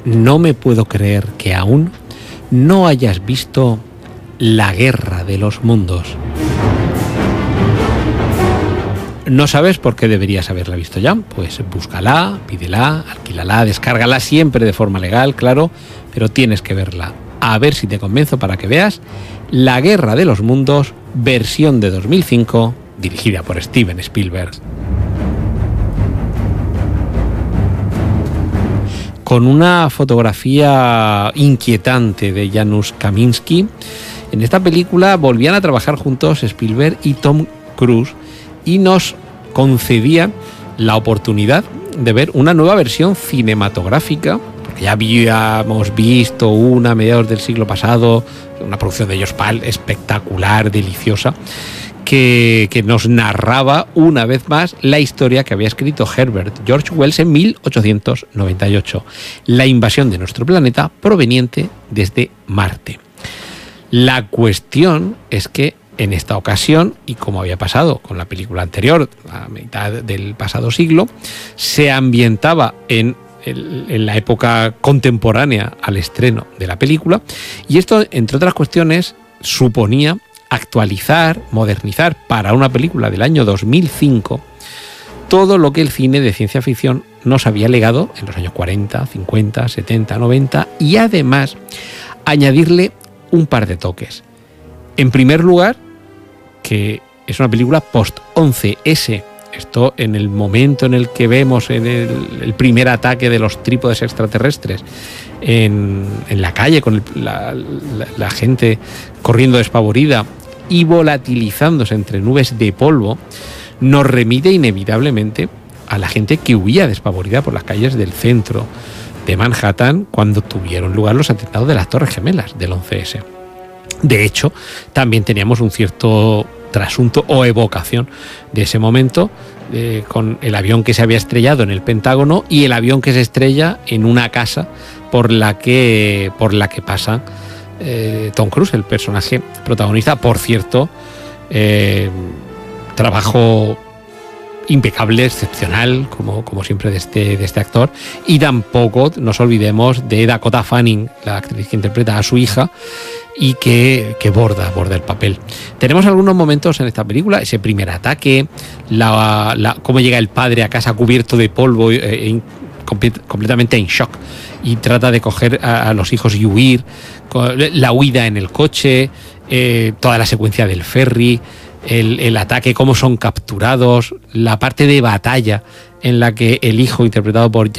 No me puedo creer que aún no hayas visto La Guerra de los Mundos. ¿No sabes por qué deberías haberla visto ya? Pues búscala, pídela, alquílala, descárgala siempre de forma legal, claro, pero tienes que verla. A ver si te convenzo para que veas La Guerra de los Mundos, versión de 2005, dirigida por Steven Spielberg. Con una fotografía inquietante de Janusz Kaminski, en esta película volvían a trabajar juntos Spielberg y Tom Cruise y nos concedían la oportunidad de ver una nueva versión cinematográfica, porque ya habíamos visto una a mediados del siglo pasado, una producción de Josh Pal espectacular, deliciosa, que nos narraba una vez más la historia que había escrito Herbert George Wells en 1898, la invasión de nuestro planeta proveniente desde Marte. La cuestión es que en esta ocasión, y como había pasado con la película anterior, a mitad del pasado siglo, se ambientaba en la época contemporánea al estreno de la película, y esto, entre otras cuestiones, suponía actualizar, modernizar para una película del año 2005 todo lo que el cine de ciencia ficción nos había legado en los años 40, 50, 70, 90 y además añadirle un par de toques. En primer lugar, que es una película post-11S. Esto en el momento en el que vemos en el primer ataque de los trípodes extraterrestres en la calle con la gente corriendo despavorida y volatilizándose entre nubes de polvo, nos remite inevitablemente a la gente que huía despavorida por las calles del centro de Manhattan cuando tuvieron lugar los atentados de las Torres Gemelas del 11S. De hecho, también teníamos un cierto trasunto o evocación de ese momento, con el avión que se había estrellado en el Pentágono y el avión que se estrella en una casa por la que pasa Tom Cruise, el personaje protagonista. Por cierto, trabajo impecable, excepcional, como siempre de este actor. Y tampoco nos olvidemos de Dakota Fanning, la actriz que interpreta a su hija y que borda el papel. Tenemos algunos momentos en esta película, ese primer ataque, cómo llega el padre a casa cubierto de polvo, completamente en shock, y trata de coger a los hijos y huir, la huida en el coche, toda la secuencia del ferry, el ataque, cómo son capturados, la parte de batalla en la que el hijo, interpretado por